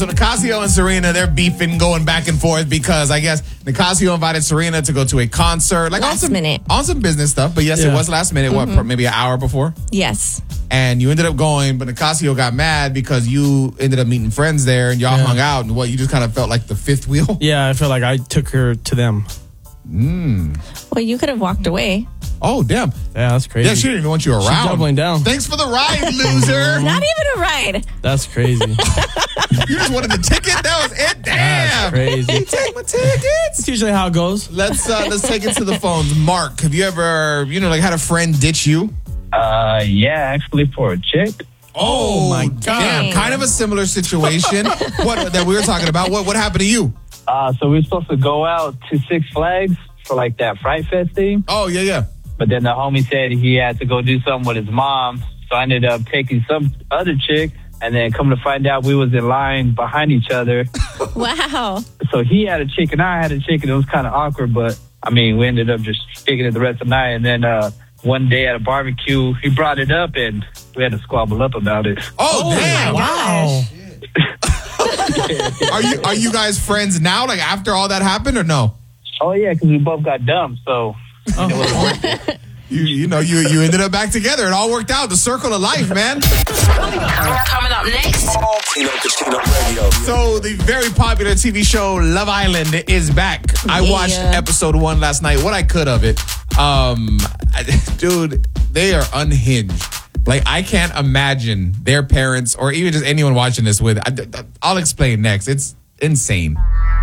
so Nicasio and Serena, they're beefing, going back and forth because I guess Nicasio invited Serena to go to a concert. Like Last minute. On some business stuff, but yes, it was last minute. Mm-hmm. What, maybe an hour before? Yes. And you ended up going, but Nicasio got mad because you ended up meeting friends there and y'all hung out. And you just kind of felt like the fifth wheel? Yeah, I felt like I took her to them. Well, you could have walked away. Oh, damn. Yeah, that's crazy. Yeah, she didn't even want you around. She's doubling down. Thanks for the ride, loser. Not even a ride. That's crazy. You just wanted the ticket? That was it? Damn. That's crazy. Hey, take my tickets. That's usually how it goes. Let's take it to the phones. Mark, have you ever, had a friend ditch you? Yeah, actually for a chick. Oh my God. Damn, kind of a similar situation. That we were talking about. What happened to you? So we were supposed to go out to Six Flags for like that Fright Fest thing. Oh, yeah. But then the homie said he had to go do something with his mom. So I ended up taking some other chick. And then come to find out we was in line behind each other. Wow. So he had a chick and I had a chick and it was kind of awkward. But I mean, we ended up just sticking it the rest of the night. And then one day at a barbecue, he brought it up and we had to squabble up about it. Oh damn. Wow. Are you guys friends now, like after all that happened or no? Oh, yeah, because we both got dumb, so it wasn't worth it. You ended up back together. It all worked out. The circle of life, man. Coming up next. Tino Casino Radio. So the very popular TV show Love Island is back. I watched episode 1 last night. What I could of it. Dude, they are unhinged. Like, I can't imagine their parents or even just anyone watching this with. I'll explain next. It's insane.